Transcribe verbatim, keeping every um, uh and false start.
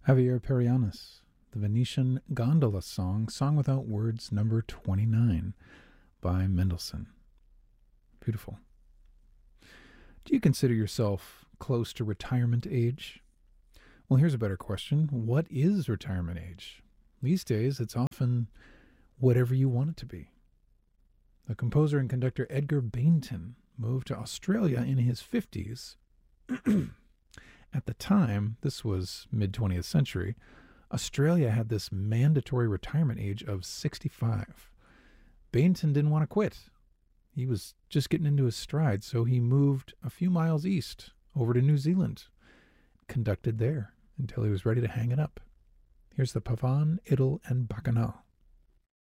Javier Perianis, the Venetian Gondola Song, Song Without Words, number twenty-nine by Mendelssohn. Beautiful. Do you consider yourself close to retirement age? Well, here's a better question. What is retirement age? These days, it's often whatever you want it to be. The composer and conductor Edgar Bainton moved to Australia in his fifties. At the time, this was mid-twentieth century, Australia had this mandatory retirement age of sixty-five. Bainton didn't want to quit. He was just getting into his stride, so he moved a few miles east over to New Zealand, conducted there until he was ready to hang it up. Here's the Pavan, Idle, and Bacchanal.